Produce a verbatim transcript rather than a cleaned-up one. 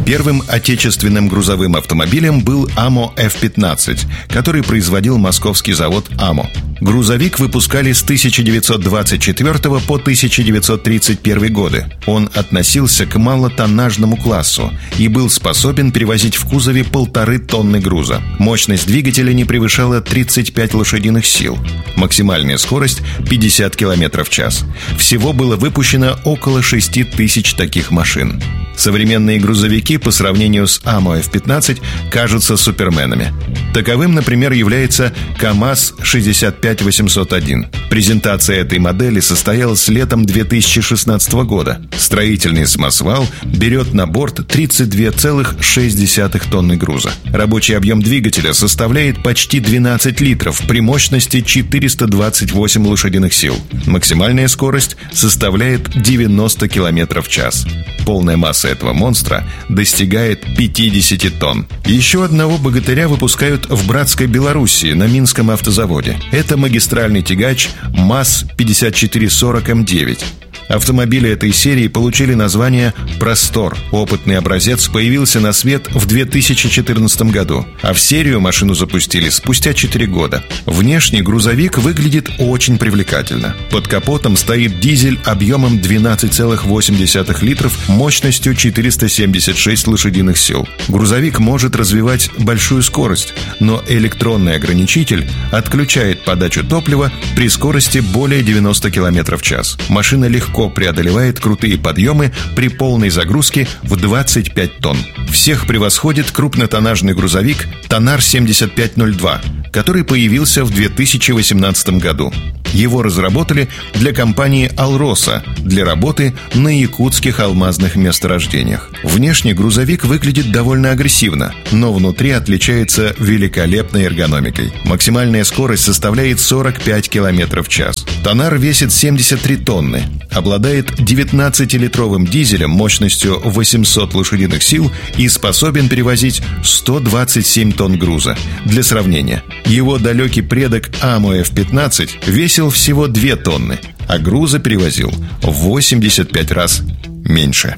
Первым отечественным грузовым автомобилем был АМО эф пятнадцать, который производил московский завод АМО. Грузовик выпускали с тысяча девятьсот двадцать четвёртого по тысяча девятьсот тридцать первый годы. Он относился к малотоннажному классу и был способен перевозить в кузове полторы тонны груза. Мощность двигателя не превышала тридцать пять лошадиных сил. Максимальная скорость – пятьдесят километров в час. Всего было выпущено около шести тысяч таких машин. Современные грузовики по сравнению с АМО эф пятнадцать кажутся суперменами. Таковым, например, является КАМАЗ шестьдесят пять восемьсот один. Презентация этой модели состоялась летом две тысячи шестнадцатого года. Строительный самосвал берет на борт тридцать две целых шесть десятых тонны груза. Рабочий объем двигателя составляет почти двенадцать литров при мощности четыреста двадцать восемь лошадиных сил. Максимальная скорость составляет девяносто километров в час. Полная масса этого монстра достигает пятьдесят тонн. Еще одного богатыря выпускают в братской Белоруссии на Минском автозаводе. Это магистральный тягач МАЗ пятьдесят четыре сорок эм девять. Автомобили этой серии получили название «Простор». Опытный образец появился на свет в две тысячи четырнадцатом году, а в серию машину запустили спустя четыре года. Внешне грузовик выглядит очень привлекательно. Под капотом стоит дизель объемом двенадцать целых восемь десятых литров мощностью четыреста семьдесят шесть лошадиных сил. Грузовик может развивать большую скорость, но электронный ограничитель отключает подачу топлива при скорости более девяноста километров в час. Машина легко преодолевает крутые подъемы при полной загрузке в двадцать пять тонн. Всех превосходит крупнотоннажный грузовик Тонар семьдесят пять ноль два, который появился в две тысячи восемнадцатом году. Его разработали для компании «Алроса» для работы на якутских алмазных месторождениях. Внешне грузовик выглядит довольно агрессивно, но внутри отличается великолепной эргономикой. Максимальная скорость составляет сорок пять километров в час. Тонар весит семьдесят три тонны, обладает девятнадцатилитровым дизелем мощностью восемьсот лошадиных сил и способен перевозить сто двадцать семь тонн груза. Для сравнения, его далекий предок АМО эф пятнадцать весил всего две тонны, а груза перевозил в восемьдесят пять раз меньше.